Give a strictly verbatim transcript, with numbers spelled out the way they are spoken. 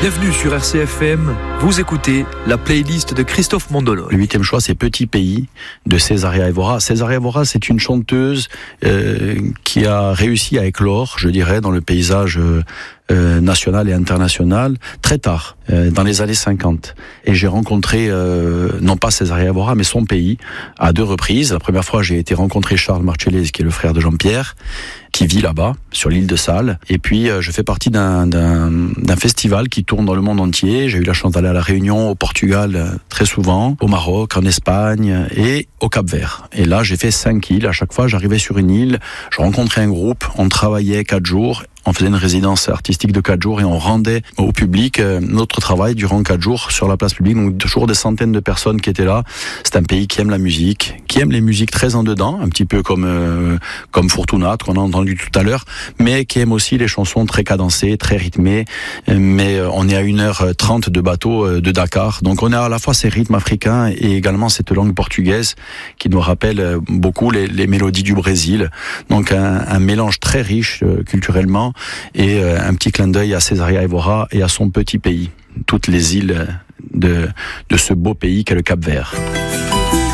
Bienvenue sur R C F M, vous écoutez la playlist de Christophe Mondolo. Le huitième choix, c'est Petit Pays de Césaria Évora. Césaria Évora, c'est une chanteuse euh, qui a réussi à éclore, je dirais, dans le paysage euh, euh, national et international très tard, euh, dans les années cinquante. Et j'ai rencontré, euh, non pas Césaria Évora, mais son pays, à deux reprises. La première fois, j'ai été rencontrer Charles Marcellesi, qui est le frère de Jean-Pierre, qui vit là-bas, sur l'île de Salles. Et puis, euh, je fais partie d'un, d'un, d'un festival qui tourne dans le monde entier. J'ai eu la chance d'aller à La Réunion, au Portugal, euh, très souvent, au Maroc, en Espagne et au Cap-Vert. Et là, j'ai fait cinq îles. À chaque fois, j'arrivais sur une île, je rencontrais un groupe, on travaillait quatre jours, on faisait une résidence artistique de quatre jours et on rendait au public euh, notre travail durant quatre jours sur la place publique. Donc, toujours des centaines de personnes qui étaient là. C'est un pays qui aime la musique, qui aime les musiques très en dedans, un petit peu comme euh, comme Fortunat qu'on a entendu tout à l'heure, mais qui aime aussi les chansons très cadencées, très rythmées. Mais euh, on est à une heure trente de bateau euh, de Dakar. Donc on a à la fois ces rythmes africains et également cette langue portugaise qui nous rappelle euh, beaucoup les, les mélodies du Brésil. Donc un, un mélange très riche euh, culturellement et euh, un petit clin d'œil à Césaria Évora et à son petit pays, toutes les îles de, de ce beau pays qu'est le Cap-Vert.